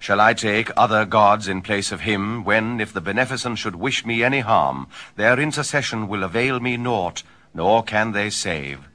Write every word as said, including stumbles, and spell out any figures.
Shall I take other gods in place of him, when, if the beneficent should wish me any harm, their intercession will avail me naught, nor can they save?